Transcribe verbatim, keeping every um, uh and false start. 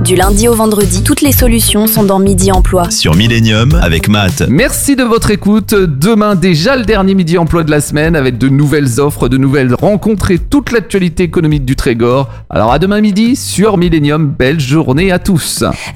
Du lundi au vendredi, toutes les solutions sont dans Midi Emploi. Sur Millennium avec Matt. Merci de votre écoute. Demain, déjà le dernier Midi Emploi de la semaine avec de nouvelles offres, de nouvelles rencontres et toute l'actualité économique du Trégor. Alors à demain midi sur Millennium. Belle journée à tous.